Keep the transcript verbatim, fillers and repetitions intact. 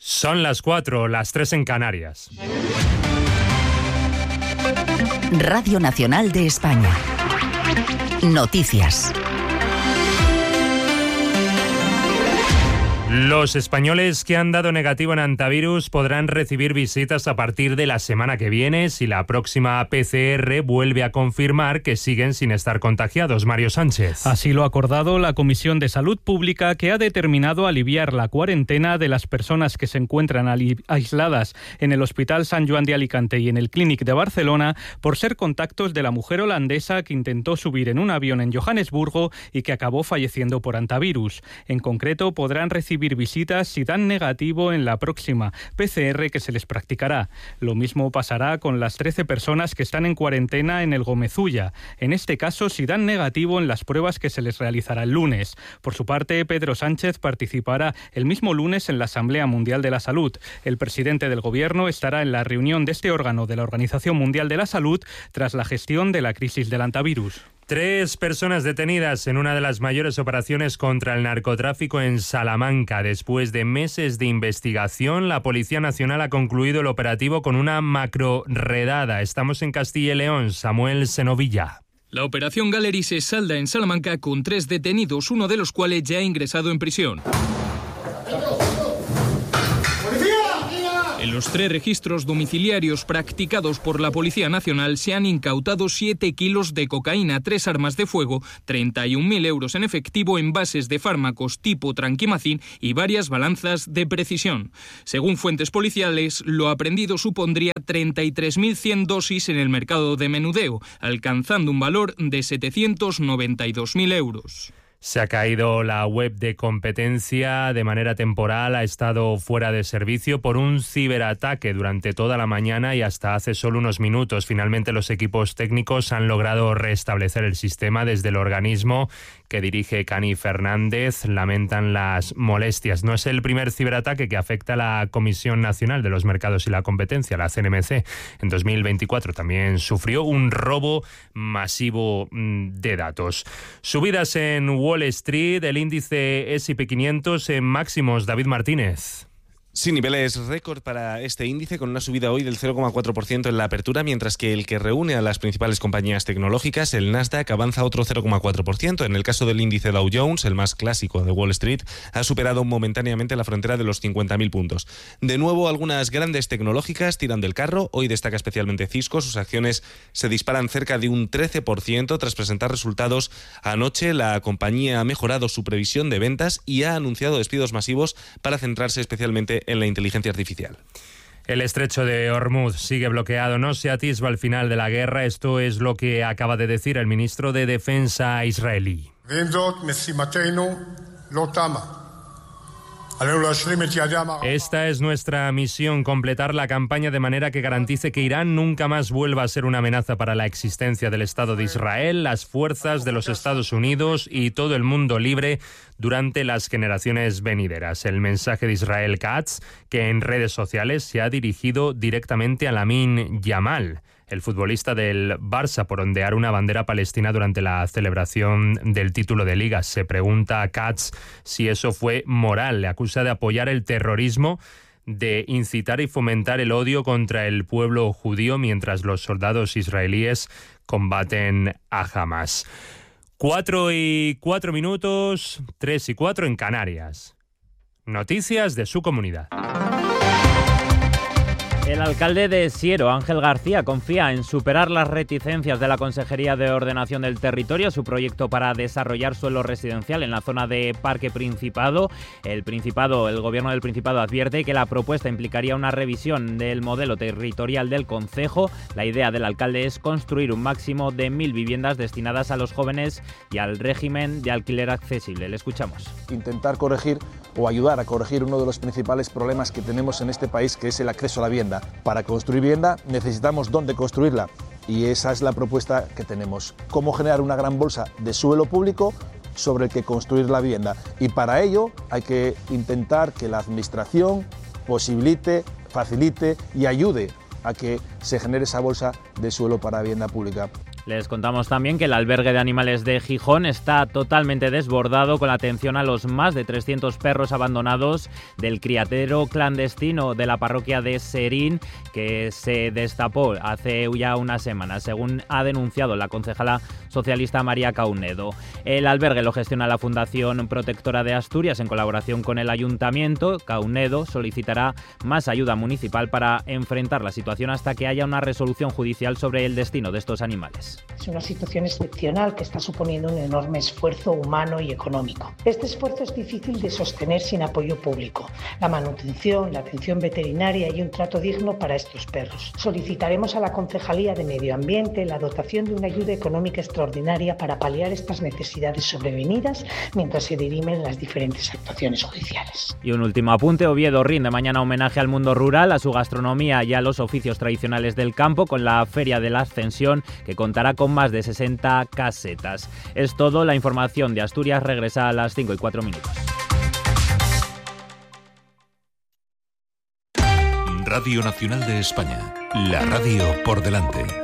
Son las cuatro, las tres en Canarias. Radio Nacional de España. Noticias. Los españoles que han dado negativo en antivirus podrán recibir visitas a partir de la semana que viene si la próxima P C R vuelve a confirmar que siguen sin estar contagiados. Mario Sánchez. Así lo ha acordado la Comisión de Salud Pública, que ha determinado aliviar la cuarentena de las personas que se encuentran aisladas en el Hospital Sant Joan de Alicante y en el Clínic de Barcelona por ser contactos de la mujer holandesa que intentó subir en un avión en Johannesburgo y que acabó falleciendo por antivirus. En concreto, podrán recibir visitas si dan negativo en la próxima P C R que se les practicará. Lo mismo pasará con las trece personas que están en cuarentena en el Gomezulla, en este caso si dan negativo en las pruebas que se les realizará el lunes. Por su parte, Pedro Sánchez participará el mismo lunes en la Asamblea Mundial de la Salud. El presidente del Gobierno estará en la reunión de este órgano de la Organización Mundial de la Salud tras la gestión de la crisis del antivirus. Tres personas detenidas en una de las mayores operaciones contra el narcotráfico en Salamanca. Después de meses de investigación, la Policía Nacional ha concluido el operativo con una macro-redada. Estamos en Castilla y León. Samuel Senovilla. La operación Gallery se salda en Salamanca con tres detenidos, uno de los cuales ya ha ingresado en prisión. En los tres registros domiciliarios practicados por la Policía Nacional se han incautado siete kilos de cocaína, tres armas de fuego, treinta y un mil euros en efectivo, envases de fármacos tipo tranquimacin y varias balanzas de precisión. Según fuentes policiales, lo aprendido supondría treinta y tres mil cien dosis en el mercado de menudeo, alcanzando un valor de setecientos noventa y dos mil euros. Se ha caído la web de competencia de manera temporal, ha estado fuera de servicio por un ciberataque durante toda la mañana y hasta hace solo unos minutos. Finalmente los equipos técnicos han logrado restablecer el sistema. Desde el organismo que dirige Cani Fernández lamentan las molestias. No es el primer ciberataque que afecta a la Comisión Nacional de los Mercados y la Competencia, la C N M C. En dos mil veinticuatro también sufrió un robo masivo de datos. Subidas en Wall Street, el índice ese y pe quinientos en máximos. David Martínez. Sí, niveles récord para este índice, con una subida hoy del cero coma cuatro por ciento en la apertura, mientras que el que reúne a las principales compañías tecnológicas, el Nasdaq, avanza otro cero coma cuatro por ciento. En el caso del índice Dow Jones, el más clásico de Wall Street, ha superado momentáneamente la frontera de los cincuenta mil puntos. De nuevo, algunas grandes tecnológicas tiran del carro. Hoy destaca especialmente Cisco. Sus acciones se disparan cerca de un trece por ciento tras presentar resultados anoche. La compañía ha mejorado su previsión de ventas y ha anunciado despidos masivos para centrarse especialmente en la inteligencia artificial. El estrecho de Hormuz sigue bloqueado, no se atisba el final de la guerra. Esto es lo que acaba de decir el ministro de Defensa israelí. Esta es nuestra misión, completar la campaña de manera que garantice que Irán nunca más vuelva a ser una amenaza para la existencia del Estado de Israel, las fuerzas de los Estados Unidos y todo el mundo libre durante las generaciones venideras. El mensaje de Israel Katz, que en redes sociales se ha dirigido directamente a Lamine Yamal, el futbolista del Barça, por ondear una bandera palestina durante la celebración del título de Liga. Se pregunta a Katz si eso fue moral. Le acusa de apoyar el terrorismo, de incitar y fomentar el odio contra el pueblo judío mientras los soldados israelíes combaten a Hamas. Cuatro y cuatro minutos, tres y cuatro en Canarias. Noticias de su comunidad. El alcalde de Siero, Ángel García, confía en superar las reticencias de la Consejería de Ordenación del Territorio a su proyecto para desarrollar suelo residencial en la zona de Parque Principado. El Principado, el Gobierno del Principado advierte que la propuesta implicaría una revisión del modelo territorial del concejo. La idea del alcalde es construir un máximo de mil viviendas destinadas a los jóvenes y al régimen de alquiler accesible. Le escuchamos. Intentar corregir o ayudar a corregir uno de los principales problemas que tenemos en este país, que es el acceso a la vivienda. Para construir vivienda necesitamos dónde construirla y esa es la propuesta que tenemos. Cómo generar una gran bolsa de suelo público sobre el que construir la vivienda. Y para ello hay que intentar que la administración posibilite, facilite y ayude a que se genere esa bolsa de suelo para vivienda pública. Les contamos también que el albergue de animales de Gijón está totalmente desbordado con la atención a los más de trescientos perros abandonados del criadero clandestino de la parroquia de Serín, que se destapó hace ya unas semanas, según ha denunciado la concejala socialista María Caunedo. El albergue lo gestiona la Fundación Protectora de Asturias en colaboración con el Ayuntamiento. Caunedo solicitará más ayuda municipal para enfrentar la situación hasta que haya una resolución judicial sobre el destino de estos animales. Es una situación excepcional que está suponiendo un enorme esfuerzo humano y económico. Este esfuerzo es difícil de sostener sin apoyo público. La manutención, la atención veterinaria y un trato digno para estos perros. Solicitaremos a la Concejalía de Medio Ambiente la dotación de una ayuda económica extraordinaria para paliar estas necesidades sobrevenidas mientras se dirimen las diferentes actuaciones judiciales. Y un último apunte: Oviedo rinde mañana homenaje al mundo rural, a su gastronomía y a los oficios tradicionales del campo con la Feria de la Ascensión, que contará con más de sesenta casetas. Es todo. La información de Asturias regresa a las cinco y cuatro minutos. Radio Nacional de España, la radio por delante.